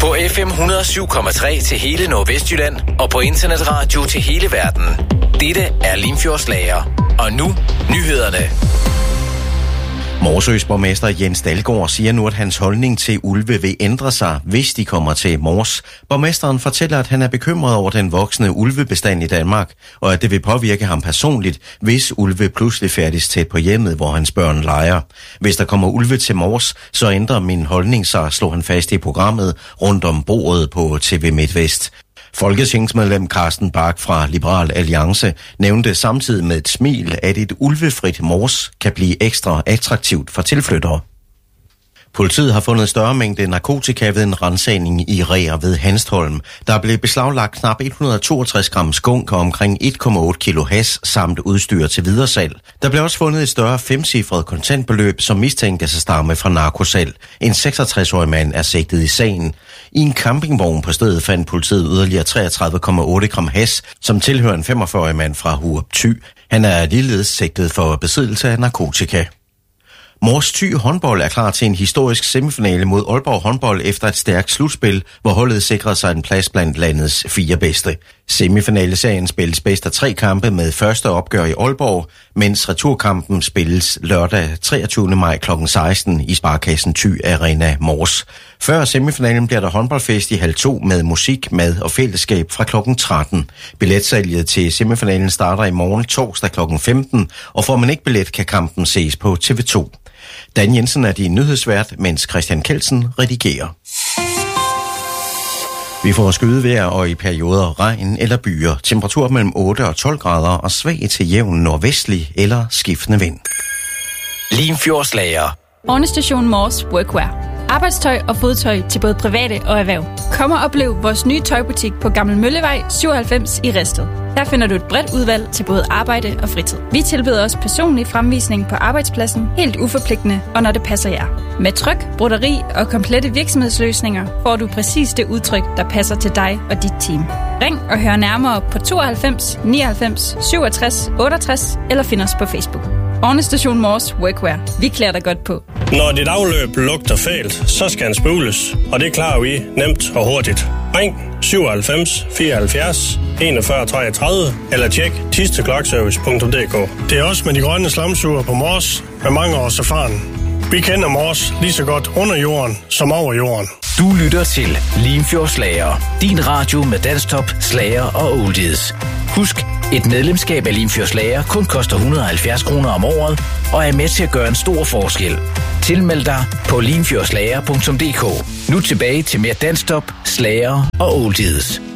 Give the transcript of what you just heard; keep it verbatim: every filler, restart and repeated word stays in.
På F M et hundrede og syv komma tre til hele Nordvestjylland og på internetradio til hele verden. Dette er Limfjordsslager. Og nu nyhederne. Morsøs borgmester Jens Dalgaard siger nu, at hans holdning til ulve vil ændre sig, hvis de kommer til Mors. Borgmesteren fortæller, at han er bekymret over den voksende ulvebestand i Danmark, og at det vil påvirke ham personligt, hvis ulve pludselig færdes tæt på hjemmet, hvor hans børn leger. Hvis der kommer ulve til Mors, så ændrer min holdning sig, slår han fast i programmet rundt om bordet på T V MidtVest. Folketingsmedlem Carsten Bach fra Liberal Alliance nævnte samtidig med et smil, at et ulvefrit Mors kan blive ekstra attraktivt for tilflyttere. Politiet har fundet større mængde narkotika ved en ransagning i Reer ved Hanstholm. Der blev beslaglagt knap et hundrede og toogtres gram skunk og omkring en komma otte kilo hash samt udstyr til videresalg. Der blev også fundet et større femcifret kontantbeløb, som mistænkes at stamme fra narkosalg. En seksogtres-årig mand er sigtet i sagen. I en campingvogn på stedet fandt politiet yderligere treogtredive komma otte gram hash, som tilhører en femogfyrre-årig mand fra Hurup Thy. Han er ligeledes sigtet for besiddelse af narkotika. Mors Thy håndbold er klar til en historisk semifinale mod Aalborg håndbold efter et stærkt slutspil, hvor holdet sikrede sig en plads blandt landets fire bedste. Semifinaleserien spilles bedst af tre kampe med første opgør i Aalborg, mens returkampen spilles lørdag treogtyvende maj klokken seksten i Sparkassen Thy Arena Mors. Før semifinalen bliver der håndboldfest i halv to med musik, mad og fællesskab fra klokken tretten. Billetsalget til semifinalen starter i morgen torsdag klokken femten, og får man ikke billet, kan kampen ses på T V to. Dan Jensen er din nyhedsvært, mens Christian Kelsen redigerer. Vi får skydevejr og i perioder regn eller byer. Temperatur mellem otte og tolv grader og svag til jævn nordvestlig eller skiftende vind. Limfjordsslager. Ornestation Mors Workwear. Arbejdstøj og fodtøj til både private og erhverv. Kom og oplev vores nye tøjbutik på Gammel Møllevej syvoghalvfems i Risted. Her finder du et bredt udvalg til både arbejde og fritid. Vi tilbyder også personlig fremvisning på arbejdspladsen, helt uforpligtende og når det passer jer. Med tryk, broderi og komplette virksomhedsløsninger får du præcis det udtryk, der passer til dig og dit team. Ring og hør nærmere på tooghalvfems nioghalvfems syvogtres otteogtres eller find os på Facebook. Ornestation Mors Workwear. Vi klæder dig godt på. Når dit afløb lugter fælt, så skal den spøles, og det klarer vi nemt og hurtigt. Ring syvoghalvfems fireoghalvfjerds enogfyrre treogtredive eller tjek thistekloakservice punktum d k. Det er også med de grønne slamsuger på Mors med mange års erfaring. Vi kender Mors lige så godt under jorden som over jorden. Du lytter til Limfjordsslager. Din radio med dansktop, slager og oldies. Husk, et medlemskab af Limfjordsslager kun koster et hundrede og halvfjerds kroner om året og er med til at gøre en stor forskel. Tilmeld dig på limfjordslager punktum d k. Nu tilbage til mere dansktop, slager og oldies.